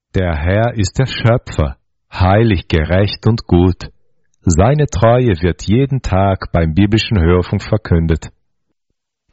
Der Herr ist der Schöpfer, heilig, gerecht und gut. Seine Treue wird jeden Tag beim biblischen Hörfunk verkündet.